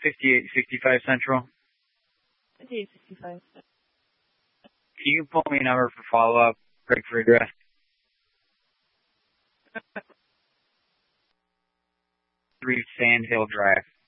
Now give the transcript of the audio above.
5865 Central. 5865. Can you pull me a number for follow-up? Break for address. 3 Sand Hill Drive.